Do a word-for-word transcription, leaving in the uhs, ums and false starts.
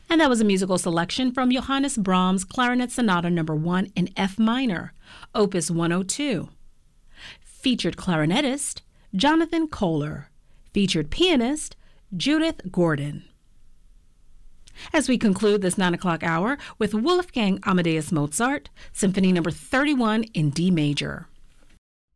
And that was a musical selection from Johannes Brahms' Clarinet Sonata Number one in F minor, Opus one oh two. Featured clarinetist, Jonathan Kohler. Featured pianist, Judith Gordon. As we conclude this nine o'clock hour with Wolfgang Amadeus Mozart, Symphony Number thirty-one in D major.